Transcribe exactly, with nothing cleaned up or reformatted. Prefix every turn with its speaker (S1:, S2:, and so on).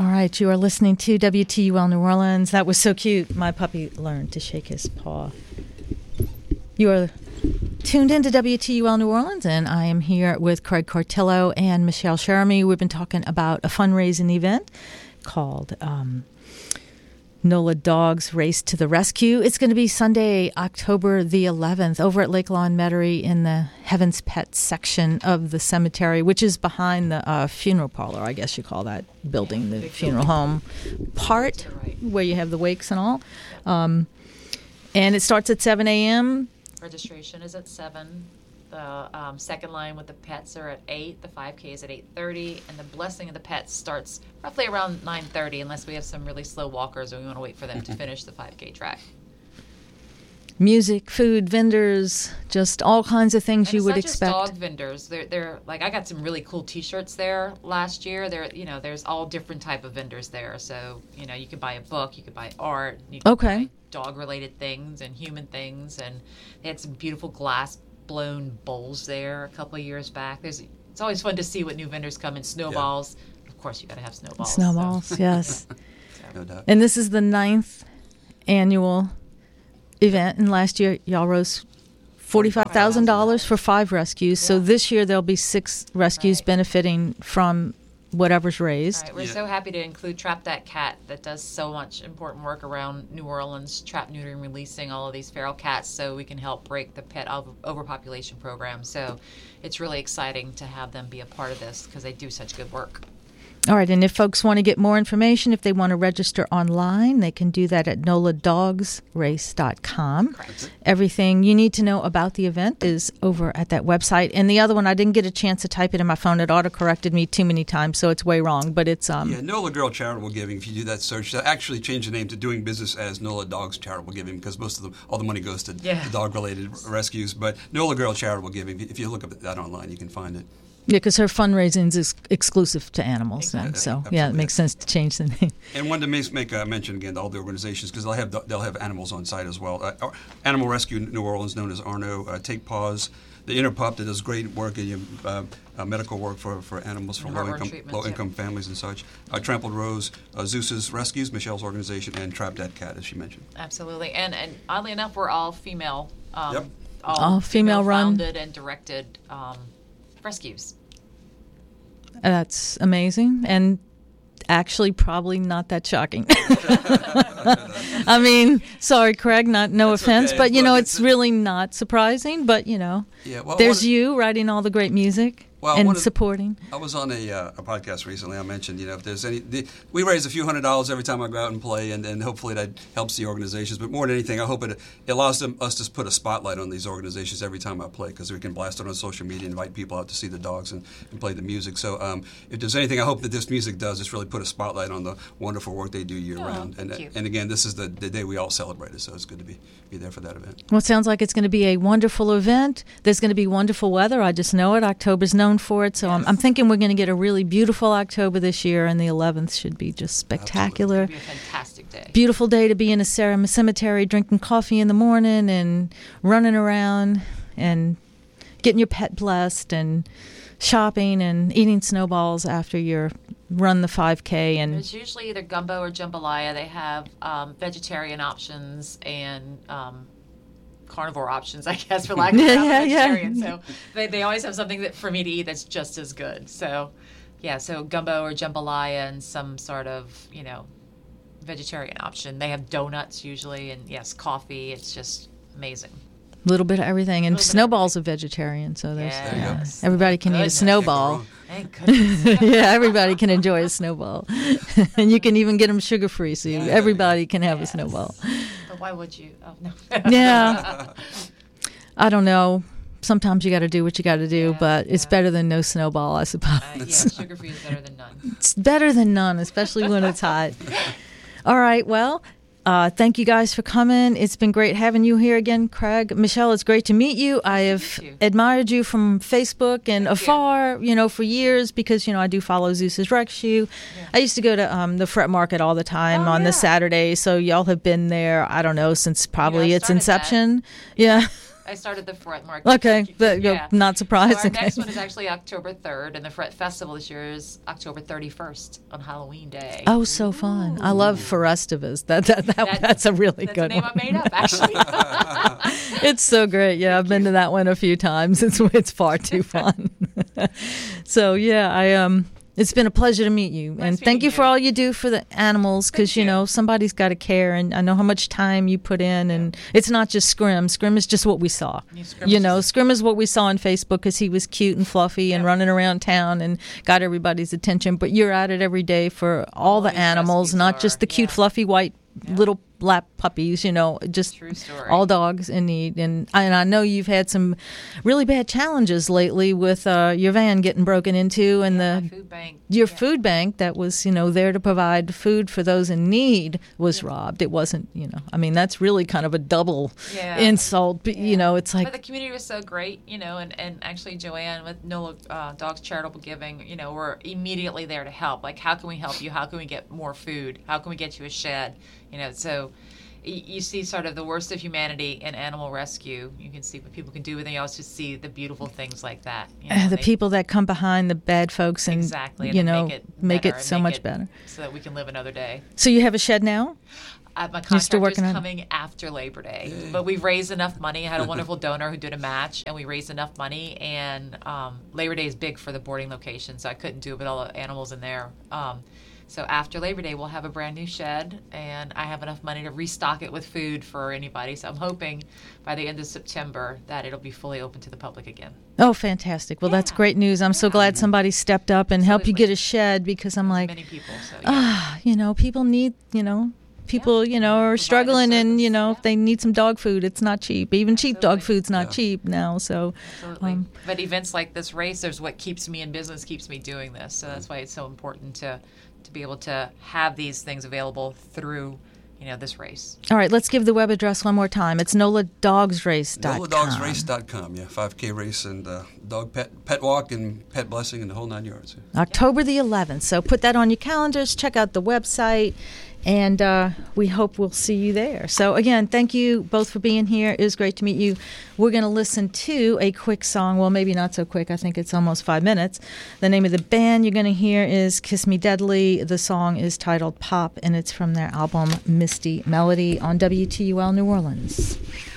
S1: All right, you are listening to W T U L New Orleans. That was so cute. My puppy learned to shake his paw. You are tuned into W T U L New Orleans, and I am here with Craig Cortillo and Michelle Cherami. We've been talking about a fundraising event called um, NOLA Dogs Race to the Rescue. It's going to be Sunday, October the eleventh, over at Lake Lawn Metairie in the Heaven's Pet section of the cemetery, which is behind the uh, funeral parlor, I guess you call that building, the funeral home part, where you have the wakes and all. Um, and it starts at seven a.m.
S2: Registration is at seven. The um, second line with the pets are at eight. The five K is at eight thirty. And the blessing of the pets starts roughly around nine thirty, unless we have some really slow walkers and we want to wait for them to finish the five K track.
S1: Music, food, vendors, just all kinds of things
S2: and
S1: you would
S2: it's not
S1: expect.
S2: Just dog vendors. They're, they're like, I got some really cool T-shirts there last year. There, you know, there's all different type of vendors there. So, you know, you could buy a book, you could buy art, you could
S1: okay.
S2: buy dog-related things and human things, and they had some beautiful glass blown bowls there a couple of years back. There's, it's always fun to see what new vendors come in. Snowballs, yeah. Of course, you got to have snowballs.
S1: Snowballs,
S2: so.
S1: yes.
S3: So. No doubt.
S1: And this is the ninth annual event, and last year y'all rose forty-five thousand dollars for five rescues. Yeah. So this year there'll be six rescues right. benefiting from whatever's raised.
S2: Right. We're
S3: yeah.
S2: so happy to include Trap That Cat that does so much important work around New Orleans, trap, neutering, releasing all of these feral cats so we can help break the pet over- overpopulation program. So it's really exciting to have them be a part of this because they do such good work.
S1: All right, and if folks want to get more information, if they want to register online, they can do that at nola dogs race dot com.
S2: Correct.
S1: Everything you need to know about the event is over at that website. And the other one, I didn't get a chance to type it in my phone. It auto-corrected me too many times, so it's way wrong. But it's... um.
S3: Yeah, NOLA Girl Charitable Giving, if you do that search, they'll actually change the name to Doing Business as NOLA Dogs Charitable Giving because most of the, all the money goes to,
S2: yeah.
S3: to dog-related rescues. But NOLA Girl Charitable Giving, if you look up that online, you can find it.
S1: Yeah, because her fundraising is ex- exclusive to animals
S2: exactly.
S1: then. So,
S3: Absolutely.
S1: yeah, it makes sense to change the name.
S3: And one to make, make uh, mention again to all the organizations because they'll have they'll have animals on site as well. Uh, Animal Rescue New Orleans, known as Arno, uh, Take Paws, the Inner Pup that does great work in uh, uh, medical work for, for animals for low income low income yeah. families and such. Uh, Trampled Rose, uh, Zeus's Rescues, Michelle's organization, and Trap That Cat, as she mentioned.
S2: Absolutely, and and oddly enough, we're all female. Um,
S3: yep.
S2: All,
S1: all female, female run,
S2: founded and directed um, rescues.
S1: That's amazing, and actually probably not that shocking. I mean, sorry, Craig, not no
S3: That's
S1: offense,
S3: okay.
S1: but, you
S3: Look,
S1: know,
S3: it's
S1: it's really not surprising, but, you know,
S3: yeah, well,
S1: there's
S3: what,
S1: you writing all the great music.
S3: Well,
S1: and
S3: of,
S1: supporting.
S3: I was on a, uh, a podcast recently. I mentioned, you know, if there's any, the, we raise a few hundred dollars every time I go out and play, and, and hopefully that helps the organizations. But more than anything, I hope it, it allows them, us to put a spotlight on these organizations every time I play, because we can blast it on social media, invite people out to see the dogs and, and play the music. So um, if there's anything I hope that this music does, is really put a spotlight on the wonderful work they do year
S2: oh,
S3: round. And
S2: thank you.
S3: and again, this is the, the day we all celebrated, so it's good to be, be there for that event.
S1: Well, it sounds like it's going to be a wonderful event. There's going to be wonderful weather. I just know it. October's known for it, so yes. I'm I'm thinking we're going to get a really beautiful October this year, and the eleventh should be just spectacular.
S2: Absolutely. It'll be a fantastic day.
S1: Beautiful day to be in a cemetery, drinking coffee in the morning and running around and getting your pet blessed and shopping and eating snowballs after you run the five K. And
S2: it's usually either gumbo or jambalaya. They have um, vegetarian options and um, carnivore options, I guess, for lack of a better
S1: yeah,
S2: vegetarian.
S1: yeah.
S2: So they, they always have something that for me to eat that's just as good. So, yeah, so gumbo or jambalaya and some sort of, you know, vegetarian option. They have donuts usually, and yes, coffee. It's just amazing.
S1: A little bit of everything. And Snowball's a vegetarian, so there's
S2: Yeah.
S1: yeah,
S2: Yes.
S1: everybody can
S2: Goodness.
S1: eat a snowball.
S2: Thank goodness.
S1: Yeah, everybody can enjoy a snowball. And you can even get them sugar-free, so you, everybody can have
S2: Yes.
S1: a snowball.
S2: But why would you? Oh, no.
S1: Yeah. I don't know. Sometimes you got to do what you got to do,
S2: Yeah,
S1: but it's
S2: yeah.
S1: better than no snowball, I suppose.
S2: Uh, yeah, sugar-free is better than none.
S1: It's better than none, especially when it's hot. All right, well, uh, thank you guys for coming. It's been great having you here again, Craig. Michelle, it's great to meet you. I have
S2: you.
S1: admired you from Facebook and
S2: Thank
S1: afar, you. you know, for years because, you know, I do follow Zeus's Rescue.
S2: Yeah.
S1: I used to go to um, the Fret Market all the time
S2: Oh,
S1: on
S2: yeah.
S1: the Saturday, so y'all have been there, I don't know, since probably
S2: Yeah, I
S1: its
S2: started
S1: inception. Yeah.
S2: I started the Fret Market.
S1: Okay, but,
S2: yeah.
S1: not surprised.
S2: So our
S1: Okay.
S2: next one is actually October third, and the Fret Festival this year is October thirty-first on Halloween Day.
S1: Oh, so fun! I love Forestivus. That, that, that,
S2: That-
S1: that's a really
S2: That's
S1: good
S2: a name
S1: one.
S2: I made up, actually.
S1: It's so great. Yeah, I've been to that one a few times. It's it's far too fun. So yeah, I um. It's been a pleasure to meet you,
S2: Nice
S1: and thank
S2: meeting
S1: you for
S2: you.
S1: all you do for the animals. Because
S2: Thank
S1: you
S2: you.
S1: know somebody's got to care, and I know how much time you put in. And it's not just Scrim. Scrim is just what we saw.
S2: Yeah, Scrim
S1: You
S2: is
S1: know,
S2: just-
S1: Scrim is what we saw on Facebook because he was cute and fluffy and
S2: Yeah.
S1: running around town and got everybody's attention. But you're at it every day for all,
S2: All
S1: the
S2: these
S1: animals,
S2: rescues
S1: not
S2: are,
S1: just the cute,
S2: yeah.
S1: fluffy white
S2: Yeah.
S1: little lap puppies. You know, just
S2: True story.
S1: all dogs in need. And and I know you've had some really bad challenges lately with uh, your van getting broken into and
S2: Yeah,
S1: the
S2: my food bank.
S1: your
S2: yeah.
S1: food bank that was, you know, there to provide food for those in need was robbed. It wasn't, you know, I mean, that's really kind of a double
S2: Yeah.
S1: insult. But, you
S2: Yeah.
S1: know, it's
S2: But
S1: like,
S2: the community was so great, you know, and, and actually Joanne with NOLA uh, Dogs Charitable Giving, you know, we're immediately there to help. Like, how can we help you? How can we get more food? How can we get you a shed? You know, so y- you see sort of the worst of humanity in animal rescue. You can see what people can do, and then you also see the beautiful things like that. You know,
S1: uh, the
S2: they-
S1: people that come behind the bad folks and,
S2: exactly, and
S1: you
S2: then
S1: know,
S2: make it,
S1: make
S2: better
S1: it
S2: and
S1: so
S2: make
S1: much
S2: it
S1: better.
S2: so that we can live another day.
S1: So you have a shed now?
S2: Uh, my
S1: You're still
S2: contractor's
S1: working on it?
S2: coming after Labor Day, but we've raised enough money. I had a wonderful donor who did a match, and we raised enough money. And um, Labor Day is big for the boarding location, so I couldn't do it with all the animals in there. Um, so after Labor Day, we'll have a brand new shed, and I have enough money to restock it with food for anybody. So I'm hoping by the end of September that it'll be fully open to the public again.
S1: Oh, fantastic. Well, that's
S2: Yeah.
S1: great news. I'm so glad somebody stepped up and helped you
S2: Absolutely.
S1: get a shed because I'm like,
S2: Many people, so yeah.
S1: ah, you know, people need, you know, people, you know, are
S2: Provide a
S1: struggling and, you
S2: service,
S1: know,
S2: yeah.
S1: if they need some dog food, it's not cheap. Even cheap dog
S2: Absolutely.
S1: food's not
S3: Yeah.
S1: cheap now. So,
S2: Absolutely.
S1: um,
S2: But events like this race, there's what keeps me in business, keeps me doing this. So that's why it's so important to to be able to have these things available through, you know, this race.
S1: all right, let's give the web address one more time. It's nola dogs race dot com.
S3: nola dogs race dot com, yeah, five K race and uh, dog pet pet walk and pet blessing and the whole nine yards.
S1: October the eleventh. So put that on your calendars. Check out the website. And uh, we hope we'll see you there. So, again, thank you both for being here. It was great to meet you. We're going to listen to a quick song. Well, maybe not so quick. I think it's almost five minutes. The name of the band you're going to hear is Kiss Me Deadly. The song is titled Pop, and it's from their album Misty Melody on W T U L New Orleans.